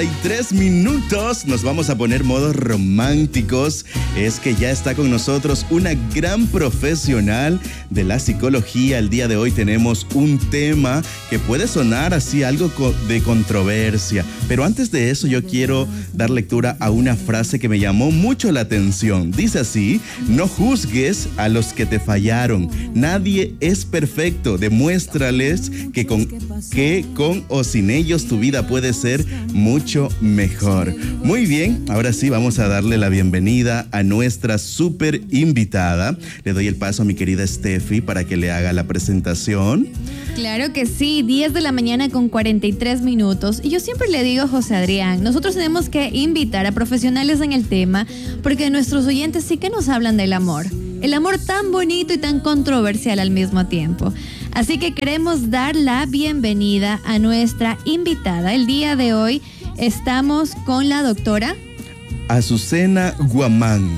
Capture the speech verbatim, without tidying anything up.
Tres minutos, nos vamos a poner modos románticos. Es que ya está con nosotros una gran profesional de la psicología. El día de hoy tenemos un tema que puede sonar así algo de controversia, pero antes de eso yo quiero dar lectura a una frase que me llamó mucho la atención. Dice así: no juzgues a los que te fallaron, nadie es perfecto, demuéstrales que con, que con o sin ellos tu vida puede ser mucho mejor. Muy bien, ahora sí vamos a darle la bienvenida a nuestra súper invitada. Le doy el paso a mi querida Steffi para que le haga la presentación. Claro que sí, diez de la mañana con cuarenta y tres minutos. Y yo siempre le digo a José Adrián, nosotros tenemos que invitar a profesionales en el tema, porque nuestros oyentes sí que nos hablan del amor. El amor tan bonito y tan controversial al mismo tiempo. Así que queremos dar la bienvenida a nuestra invitada. El día de hoy estamos con la doctora Azucena Guamán.